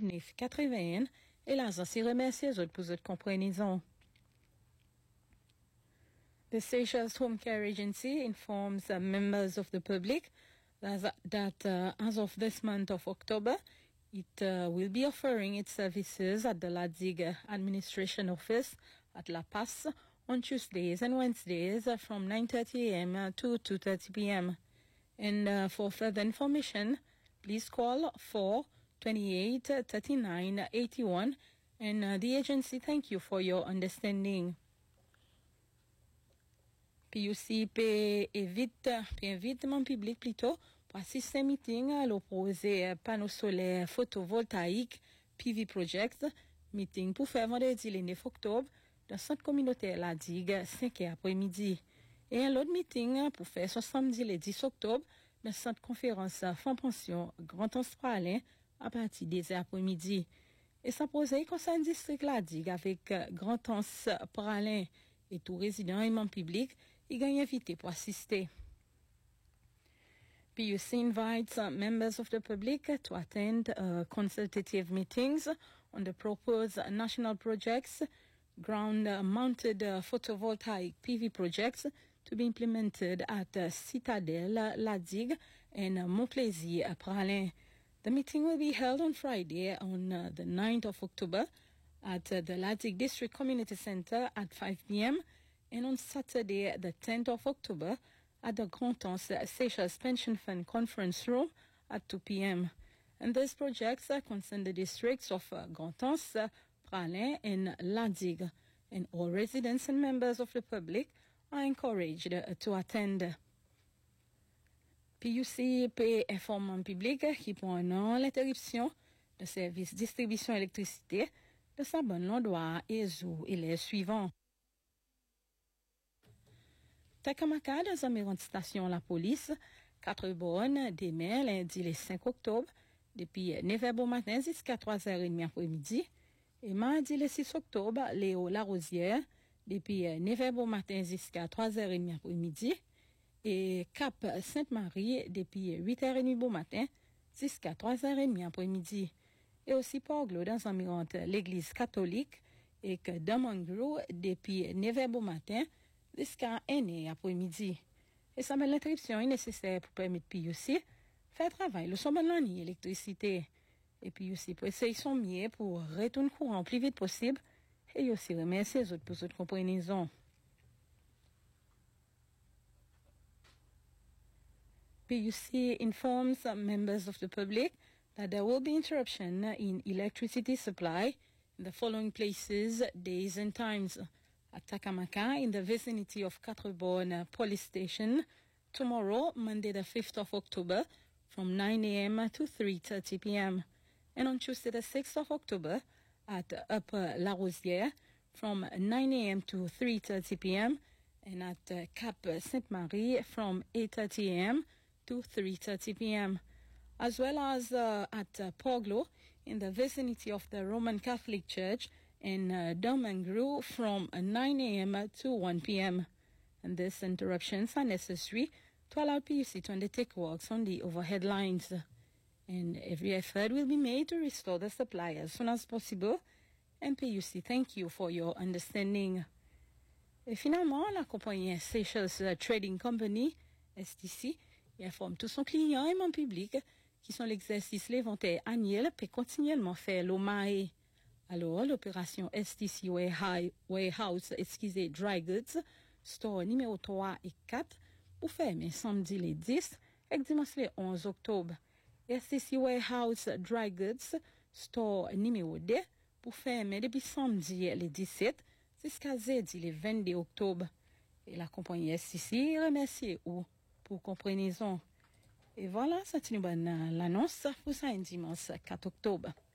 9 81 et là, ça s'y remercie pour votre compréhension. The Seychelles Home Care Agency informs members of the public that as of this month of October, it will be offering its services at the Ladig Administration Office at La Paz on Tuesdays and Wednesdays from 9:30 a.m. to 2:30 p.m. And for further information, please call 428 39 81 and the agency thank you for your understanding. PUC invite mon public plutôt pour assister à un meeting à l'opposé panneau solaire photovoltaïque PV Project, meeting pour faire vendredi le 9 octobre dans le centre communautaire La Digue, 5h après-midi. Et un autre meeting pour faire ce samedi le 10 octobre dans le centre conférence Fonds Pension Grand Australien à partir des après-midi. Et ça posait concerne district La Digue avec Grand Anse Pralin et tout résident et membre public, il gagne invité pour assister. PUC invites members of the public to attend consultative meetings on the proposed national projects, ground-mounted photovoltaic PV projects to be implemented at Citadel, La Digue, and Montplaisir, Pralin. The meeting will be held on Friday, on the 9th of October, at the La Digue District Community Center at 5 p.m. and on Saturday, the 10th of October, at the Grand Anse Seychelles Pension Fund Conference Room at 2 p.m. And these projects concern the districts of Grand Anse, Pralin, and La Digue, and all residents and members of the public are encouraged to attend. PUC peut informer le public qui pendant l'interruption de service distribution électricité de sa bonne l'endroit et les suivants. Takamaka, dans environ de station la police, 4 bornes demain, lundi le 5 octobre, depuis 9h au matin jusqu'à 3h30 après-midi. Et mardi le 6 octobre, Léo La Rosière, depuis 9h au matin jusqu'à 3h30 après-midi. Et Cap Sainte-Marie, depuis 8h30 au matin jusqu'à 3h30 après-midi. Et aussi Port-Glo, dans environ l'église catholique, et que Damangro, depuis 9h au matin jusqu'à 1h après-midi. Et ça met l'interruption est nécessaire pour permettre PUC faire travail le sommet de l'année électricité. Et PUC pour essayer son mieux pour retourner courant plus vite possible et aussi remercier les autres pour cette compréhension. PUC informs members of the public that there will be interruption in electricity supply in the following places, days and times. At Takamaka, in the vicinity of Quatre-Bornes Police Station, tomorrow, Monday the 5th of October, from 9 a.m. to 3:30 p.m. And on Tuesday the 6th of October, at Upper La Rosière, from 9 a.m. to 3:30 p.m. and at Cap Sainte-Marie, from 8:30 a.m. to 3:30 p.m. as well as at Port-Glo, in the vicinity of the Roman Catholic Church, in Damangro from 9 a.m. to 1 p.m. And these interruptions are necessary to allow PUC to undertake works on the overhead lines. And every effort will be made to restore the supply as soon as possible. And PUC, thank you for your understanding. Et finalement, la compagnie Seychelles Trading Company, STC, informe tous son client et mon public qui sont l'exercice l'inventaire annuel peut continuellement faire l'OMAE. Alors, l'opération STC Warehouse, Dry Goods, store numéro 3 et 4, pour fermer samedi le 10 et dimanche le 11 octobre. STC Warehouse Dry Goods, store numéro 2, pour fermer depuis samedi le 17 jusqu'à jeudi le 22 octobre. Et la compagnie STC remercie ou pour compréhension. Et voilà, c'est une bonne l'annonce pour ça, un dimanche 4 octobre.